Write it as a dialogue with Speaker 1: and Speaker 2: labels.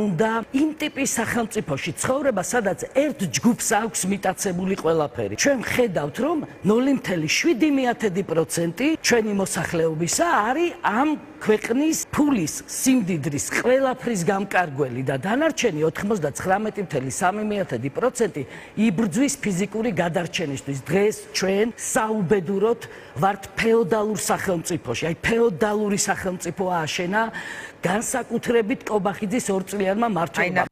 Speaker 1: უნდა იმ ტიპის სახელმწიფოში ცხოვრება, სადაც ერთ ჯგუფს აქვს მიტაცებული ყველაფერი. ჩვენ ხედავთ, რომ 0.7% ჩვენი მოსახლეობისა არის ამ ქვეყნის ფულის, სიმდიდრის, ყველაფრის გამკარგველი და დანარჩენი 99.3% იბრძვის ფიზიკური გადარჩენისთვის. დღეს ჩვენ საუბედუროდ ვართ ფეოდალურ სახელმწიფოში. აი ფეოდალური სახელმწიფო ააშენა განსაკუთრებით კობახიძის ორწლიანმა მმართველობამ.